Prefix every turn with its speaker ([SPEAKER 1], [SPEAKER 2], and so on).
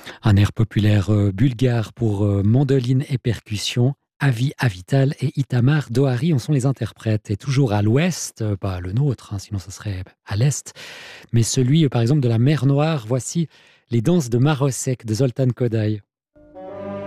[SPEAKER 1] Un air populaire bulgare pour mandoline et percussion. Avi Avital et Itamar Dohari en sont les interprètes. Et toujours à l'ouest, pas le nôtre, hein, sinon ça serait à l'est, mais celui, par exemple, de la mer Noire. Voici les danses de Marosek de Zoltán Kodály.